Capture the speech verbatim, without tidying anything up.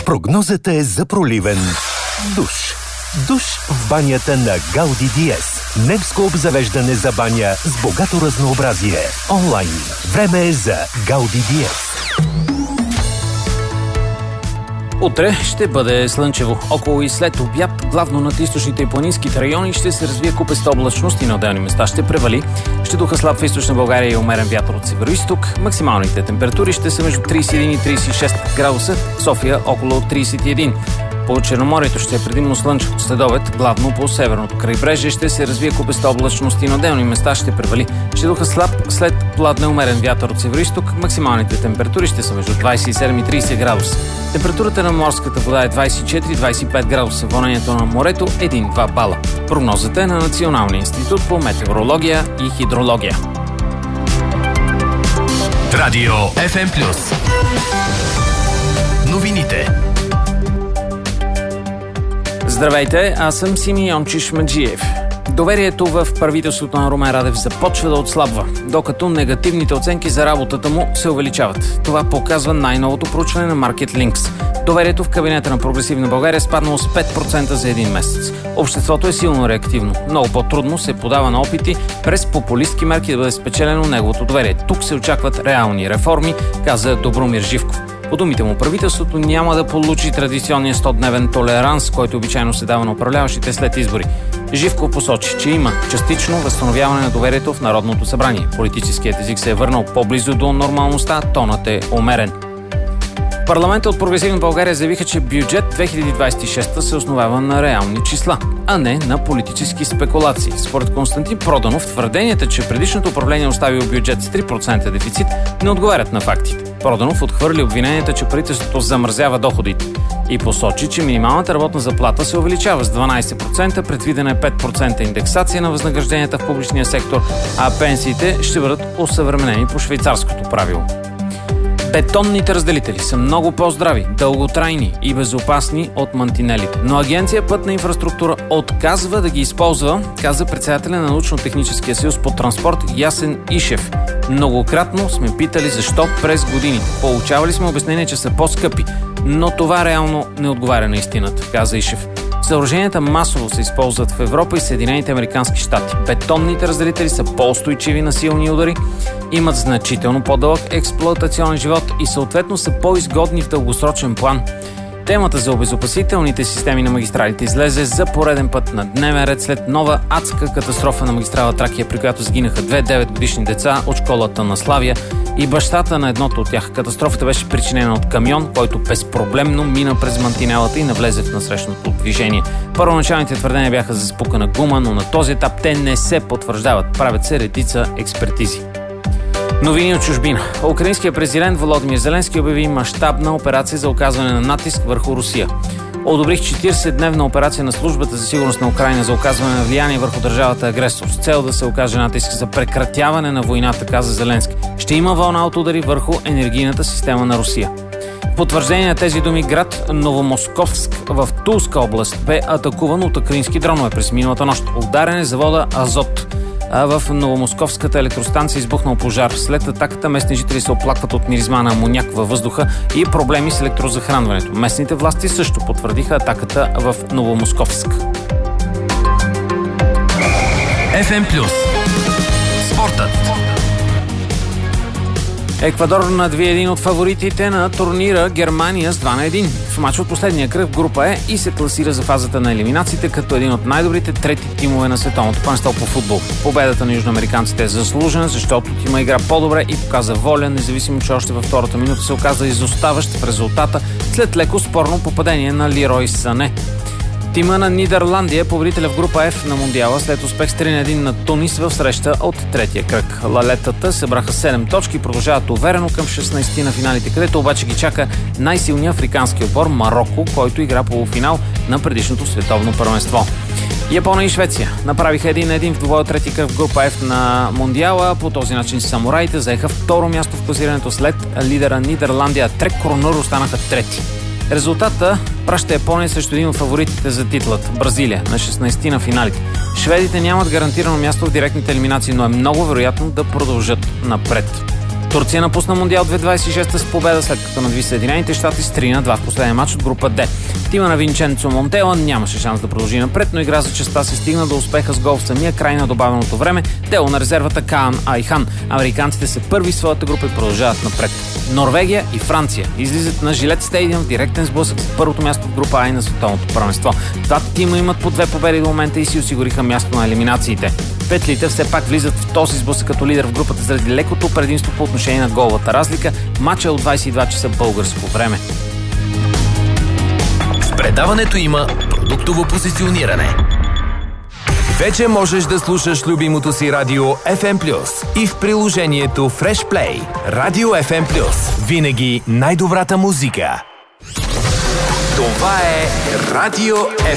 Прогнозата е за проливен душ. Душ в банята на Гауди Диез. Немско обзавеждане за баня с богато разнообразие. Онлайн. Време е за Гауди Диез. Утре ще бъде слънчево. Около и след обяд, главно над източните и планинските райони, ще се развие купеста облачност и на отделни места ще превали. Ще духа слаб в източна България и умерен вятър от североизток. Максималните температури ще са между трийсет и един и трийсет и шест градуса, в София около трийсет и един. По Черноморието ще е предимно слънчево следобед, главно по северното крайбрежие ще се развие купеста облачност и на отделни места ще превали. Ще духа слаб след пладне умерен вятър от североизток. Максималните температури ще са между двийсет и седем и трийсет градуса. Температурата на морската вода е двийсет и четири до двийсет и пет градуса, вълнението на морето един до два бала. Прогнозата е на Националния институт по метеорология и хидрология. Радио Еф Ем Плюс. Новините. Здравейте, аз съм Симеон Чишмаджиев. Доверието в правителството на Румен Радев започва да отслабва, докато негативните оценки за работата му се увеличават. Това показва най-новото проучване на Market Links. Доверието в кабинета на Прогресивна България е спаднало с пет процента за един месец. Обществото е силно реактивно. Много по-трудно се подава на опити през популистки мерки да бъде спечелено неговото доверие. Тук се очакват реални реформи, каза Добромир Живков. По думите му, правителството няма да получи традиционния стодневен толеранс, който обичайно се дава на управляващите след избори. Живко посочи, че има частично възстановяване на доверието в Народното събрание. Политическият език се е върнал по-близо до нормалността, тонът е умерен. Парламентът от Прогресивна България заявиха, че бюджет две хиляди двийсет и шеста се основава на реални числа, а не на политически спекулации. Според Константин Проданов, твърденията, че предишното управление оставило бюджет с три процента дефицит, не отговарят на фактите. Проданов отхвърли обвиненията, че правителството замразява доходите и посочи, че минималната работна заплата се увеличава с дванийсет процента, предвидена е пет процента индексация на възнагражденията в публичния сектор, а пенсиите ще бъдат осъвременени по швейцарското правило. Бетонните разделители са много по-здрави, дълготрайни и безопасни от мантинелите. Но Агенция Пътна инфраструктура отказва да ги използва, каза председателя на Научно-техническия съюз по транспорт Ясен Ишев. Многократно сме питали защо през годините. Получавали сме обяснение, че са по-скъпи, но това реално не отговаря на истината, каза Ишев. Съоръженията масово се използват в Европа и Съединените американски щати. Бетонните разделители са по-устойчиви на силни удари, имат значително по-дълъг експлоатационен живот и съответно са по-изгодни в дългосрочен план. Темата за обезопасителните системи на магистралите излезе за пореден път на дневен ред след нова адска катастрофа на магистрала Тракия, при която сгинаха две деветгодишни деца от школата на Славия и бащата на едното от тях. Катастрофата беше причинена от камион, който безпроблемно мина през мантинелата и навлезе в насрещното движение. Първоначалните твърдения бяха за спукана гума, но на този етап те не се потвърждават. Правят се редица експертизи. Новини от чужбина. Украинският президент Володимир Зеленски обяви мащабна операция за оказване на натиск върху Русия. Одобрих четиридесетдневна операция на Службата за сигурност на Украйна за оказване на влияние върху държавата агресор с цел да се окаже натиск за прекратяване на войната, каза Зеленски. Ще има вълна от удари върху енергийната система на Русия. Потвърждение на тези думи, град Новомосковск в Тулска област бе атакуван от украински дронове през миналата нощ. Ударен е завода Азот. А в Новомосковската електростанция избухнал пожар. След атаката местни жители се оплакват от миризма на амоняк във въздуха и проблеми с електрозахранването. Местните власти също потвърдиха атаката в Новомосковск. Еф Ем Плюс. Спортът. Еквадор надви един от фаворитите на турнира Германия с два на един. В мач от последния кръг в група Е и се класира за фазата на елиминациите като един от най-добрите трети тимове на световното първенство по футбол. Победата на южноамериканците е заслужена, защото тима игра по-добре и показа воля, независимо че още във втората минута се оказа изоставащ в резултата след леко спорно попадение на Лерой Сане. Тима на Нидерландия е победителя в група F на Мондиала след успех с три на един на Тунис в среща от третия кръг. Лалетата събраха седем точки и продължават уверено към шестнайсети на финалите, където обаче ги чака най-силният африкански отбор Мароко, който игра полуфинал на предишното световно първенство. Япония и Швеция направиха един на един в двубой от трети кръг в група F на Мондиала. По този начин самураите заеха второ място в класирането след лидера Нидерландия. Трек Коронор останаха трети. Резултата праща Япония срещу един от фаворитите за титлата – Бразилия, на шестнайсети на финалите. Шведите нямат гарантирано място в директните елиминации, но е много вероятно да продължат напред. Турция напусна Мондиал две хиляди двадесет и шеста с победа, след като надви Съединените щати с три на два в последния матч от група Д. Тима на Винченцо Монтела нямаше шанс да продължи напред, но игра за честа се стигна до успеха с гол в самия край на добавеното време, дело на резервата Каан Айхан. Американците са първи в своята група и продължават напред. Норвегия и Франция излизат на Жилет Стадиум в директен сблъсък с първото място в група А на световното първенство. Двата тима имат по две победи до момента и си осигуриха място на елиминациите. Петлите все пак влизат в този сблъсък като лидер в групата заради лекото предимство по отношение на головата разлика. Матчът е от двадесет и два часа българско време. В предаването има продуктово позициониране. Вече можеш да слушаш любимото си радио еф ем плюс и в приложението Fresh Play. Радио еф ем плюс. Винаги най-добрата музика. Това е Радио Еф